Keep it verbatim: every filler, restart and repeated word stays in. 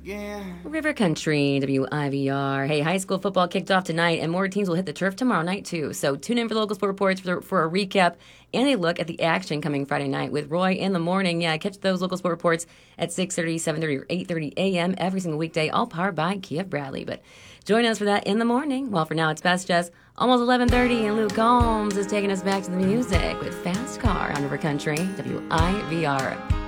River Country, W I V R. Hey, high school football kicked off tonight, and more teams will hit the turf tomorrow night, too. So tune in for the local sport reports for, the, for a recap and a look at the action coming Friday night with Roy in the morning. Yeah, catch those local sport reports at six thirty, seven thirty, or eight thirty a.m. every single weekday, all powered by Kia Bradley. But join us for that in the morning. Well, for now, it's past just almost eleven thirty, and Luke Combs is taking us back to the music with Fast Car on River Country, W I V R.